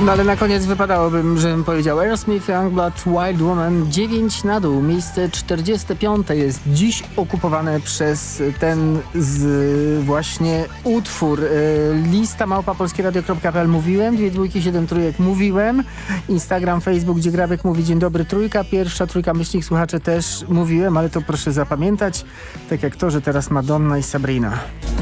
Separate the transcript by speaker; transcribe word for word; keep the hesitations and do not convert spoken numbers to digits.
Speaker 1: No ale na koniec wypadałoby, żebym powiedział Aerosmith, Youngblood, Wild Woman. dziewięć na dół. Miejsce czterdzieste piąte jest dziś okupowane przez ten z właśnie utwór. Lista małpa polskieradio kropka p l mówiłem, dwie dwójki, siedem trójek mówiłem. Instagram, Facebook, gdzie Grabek mówi dzień dobry trójka. Pierwsza trójka myślnik słuchacze też mówiłem, ale to proszę zapamiętać. Tak jak to, że teraz Madonna i Sabrina.